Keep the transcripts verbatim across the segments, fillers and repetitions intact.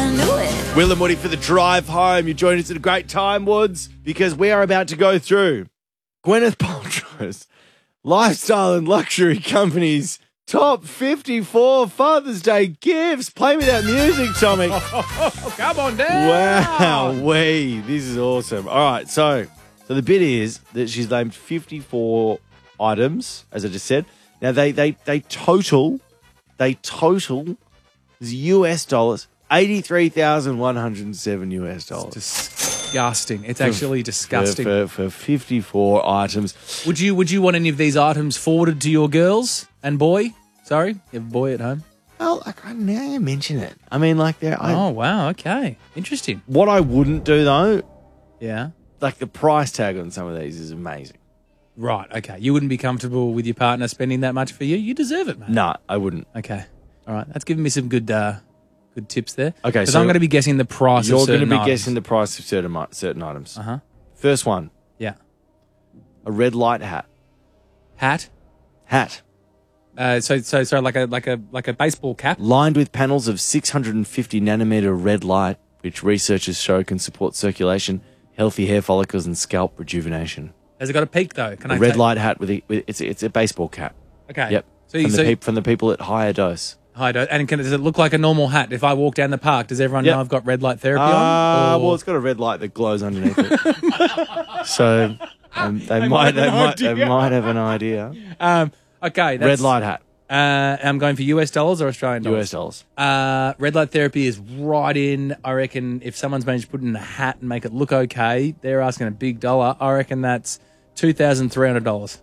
I knew it. Will and Woody for the drive home. You joined us at a great time, Woods, because we are about to go through Gwyneth Paltrow's Lifestyle and Luxury Company's top fifty-four Father's Day gifts. Play me that music, Tommy. Oh, come on down. Wow, wee. This is awesome. All right, so so the bit is that she's named fifty-four items, as I just said. Now, they they they total, they total U S dollars, eighty-three thousand one hundred seven U S dollars. Disgusting. It's actually disgusting. For, for, for fifty-four items. Would you would you want any of these items forwarded to your girls and boy? Sorry, you have a boy at home. Well, like, now you mention it. I mean, like, there. Oh, wow. Okay. Interesting. What I wouldn't do, though, Yeah. like the price tag on some of these is amazing. Right. Okay. You wouldn't be comfortable with your partner spending that much for you. You deserve it, mate. No, I wouldn't. Okay. All right. That's giving me some good uh, good tips there. Okay, Because so I'm going to be guessing the price You're of going certain to be items. guessing the price of certain mi- certain items. Uh-huh. First one, Yeah. a red light hat. Hat. Hat. Uh, so so so like a like a like a baseball cap. Lined with panels of six hundred fifty nanometer red light, which researchers show can support circulation, healthy hair follicles, and scalp rejuvenation. Has it got a peak though? Can A I red take- light hat with, a, with it's a, it's a baseball cap. Okay. Yep. So, you, from, the so peop- from the people at higher dose. Hi, do- and can, does it look like a normal hat? If I walk down the park, does everyone Yep. know I've got red light therapy Ah, on? Or- well, it's got a red light that glows underneath it. So um, they, They might might they have an might they idea. might have an idea. um, okay, that's, Red light hat, Uh, I'm going for U S dollars or Australian dollars. U S dollars. Uh, red light therapy is right in. I reckon if someone's managed to put it in a hat and make it look okay, they're asking a big dollar. I reckon that's two thousand three hundred dollars.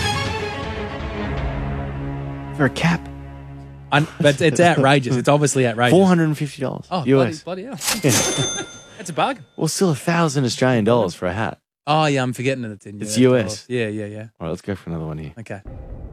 For a cap, But it's outrageous. It's obviously outrageous. four hundred and fifty dollars. Oh, U bloody, S. bloody hell! That's a bargain. Well, still a thousand Australian dollars for a hat. Oh yeah, I'm forgetting that it's in. It's U S U S. dollars. Yeah, yeah, yeah. All right, let's go for another one here. Okay.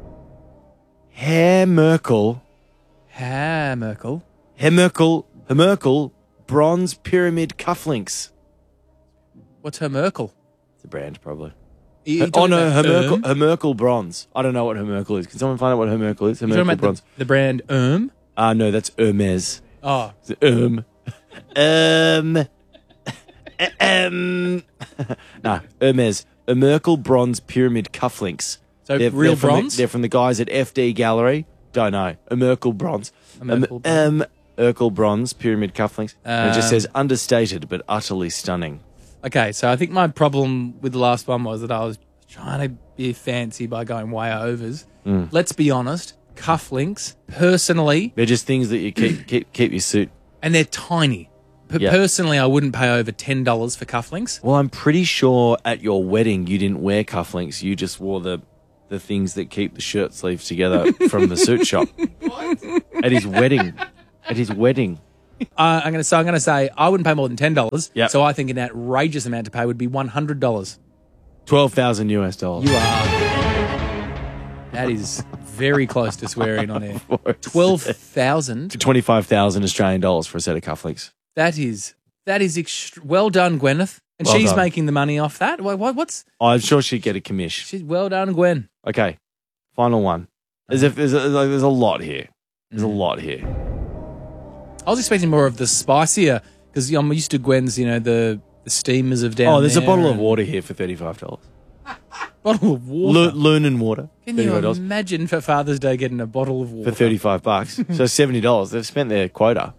Herr Merkel, Ha, Merkel. Herr Merkel, Herr Merkel, bronze pyramid cufflinks. What's her Merkel? It's a brand, probably. Are you oh talking no, about Herr Merkel, Erm? Herr Merkel bronze. I don't know what Herr Merkel is. Can someone find out what Herr Merkel is? Herr You're talking Merkel about bronze. the, the brand Erm? Ah, no, that's Hermes. Oh, It's Erm. Um. um. no, Hermes. A Merkel bronze pyramid cufflinks. So They're- real they're from the- bronze? they're from the guys at F D Gallery. Don't know. A Merkel bronze. A Merkel Um, bronze. Um, Urkel bronze pyramid cufflinks. and it just Um, says understated but utterly stunning. okay. So I think my problem with the last one was that I was trying to be fancy by going way overs. Mm. Let's be honest. Cufflinks, personally, They're just things that you keep keep keep your suit. and they're tiny. P- Yeah. Personally, I wouldn't pay over ten dollars for cufflinks. Well, I'm pretty sure at your wedding you didn't wear cufflinks. You just wore the the things that keep the shirt sleeves together from the suit shop. What? At his wedding. At his wedding. Uh, I'm going to so I'm going to say I wouldn't pay more than ten dollars. Yep. So I think an outrageous amount to pay would be one hundred dollars. Twelve thousand U S dollars. You are. That is very close to swearing on air. Twelve thousand. Twenty five thousand Australian dollars for a set of cufflinks. That is that is ext- well done, Gwyneth, and Well she's done. making the money off that. What, what, what's I'm sure she'd get a commish. she's well done, Gwen. Okay, final one. There's a, there's a, like, there's a lot here. There's a Mm. lot here. I was expecting more of the spicier because I'm used to Gwen's, you know, the, the steamers of down. Oh, there's a there bottle of and- water here for thirty-five dollars. Bottle of water. Lu- Lunan water. Can you thirty-five dollars imagine for Father's Day getting a bottle of water for thirty-five bucks. So seventy dollars. They've spent their quota.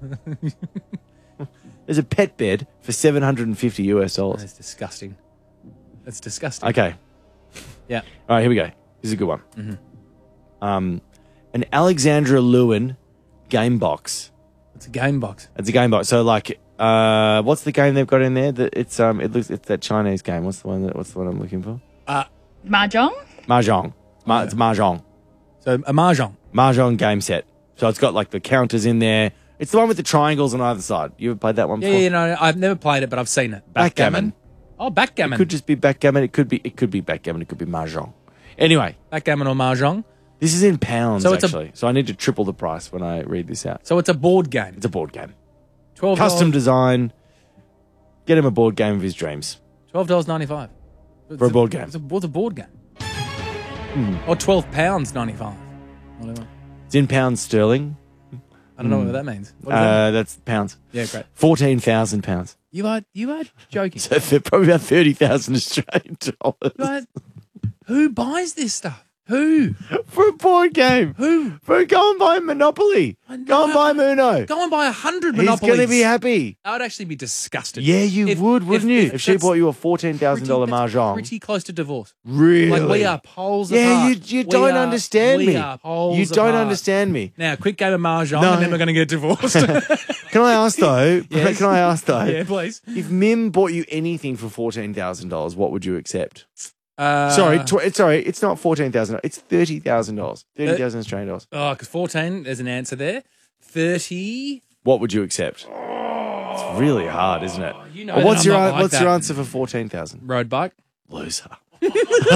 There's a pet bed for seven hundred fifty U S dollars. That's disgusting. That's disgusting. Okay. Yeah. All right, here we go. This is a good one. Mm-hmm. Um, an Alexandra Lewin game box. It's a game box. It's a game box. So, like, uh, what's the game they've got in there? That it's um, it looks it's that Chinese game. What's the one? That, what's the one I'm looking for? Uh, Mahjong? Mahjong. Ma- It's Mahjong. so a mahjong. Mahjong game set. So it's got like the counters in there. It's the one with the triangles on either side. You ever played that one Yeah, before? you know, I've never played it, but I've seen it. Backgammon. Oh, backgammon. It could just be backgammon. It could be it could be backgammon. It could be mahjong. Anyway, backgammon or mahjong. this is in pounds So it's a- actually. so I need to triple the price when I read this out. So it's a board game. It's a board game. Twelve Custom design. Get him a board game of his dreams. Twelve dollars ninety five For a board game. It's a, what's a board game? Or twelve pounds ninety five. Whatever. It's in pounds sterling. I don't know what that means. What does that Uh, that's pounds. mean? Yeah, great. Fourteen thousand pounds. You are you are joking. So they're probably about thirty thousand Australian dollars But who buys this stuff? Who? for a board game. Who? For go and buy Monopoly. I Go and know. buy Muno. Go and buy a hundred He's monopolies. going to be happy. I would actually be disgusted. Yeah, you If- would, wouldn't you? If, she that's bought you a fourteen thousand dollar pretty- that's mahjong. Pretty close to divorce. Really? Like we are poles Yeah, apart. you, you We don't are- understand we me. are poles You don't apart. understand me. Now, quick game of mahjong, No. and then we're going to get divorced. Can I ask though? Yes. Can I ask though? Yeah, please. If Mim bought you anything for fourteen thousand dollars, what would you accept? Uh, sorry, tw- sorry, it's not fourteen thousand. It's thirty thousand dollars. Thirty thousand Australian dollars. Oh, because fourteen, there's an answer there. thirty. What would you accept? It's really hard, isn't it? You know Well, what's that I'm your not like What's your that. answer for fourteen thousand? Road bike. Loser. There's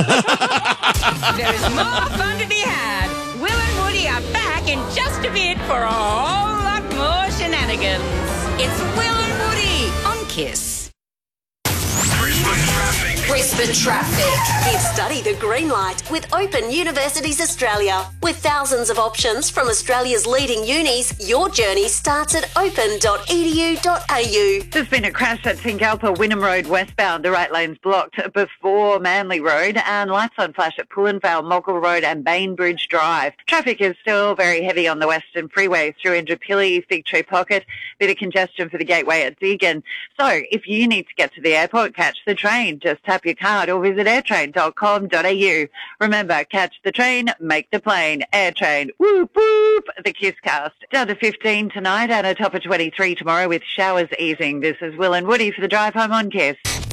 more fun to be had. Will and Woody are back in just a bit for a whole lot more shenanigans. It's Will and Woody on Kiss. Brisbane Traffic. Give study the green light with Open Universities Australia. With thousands of options from Australia's leading unis, your journey starts at open dot e d u dot a u. There's been a crash at Tingalpa Wynnum Road westbound. The right lane's blocked before Manly Road, and lights on flash at Pullenvale, Moggle Road and Bainbridge Drive. Traffic is still very heavy on the Western Freeway through Indooroopilly, Fig Tree Pocket, bit of congestion for the gateway at Deagon. So if you need to get to the airport, catch the train. Just tap your card or visit airtrain dot com dot a u. Remember, catch the train, make the plane. Airtrain, whoop whoop, the Kisscast. Down to fifteen tonight and a top of twenty-three tomorrow with showers easing. This is Will and Woody for the drive home on Kiss.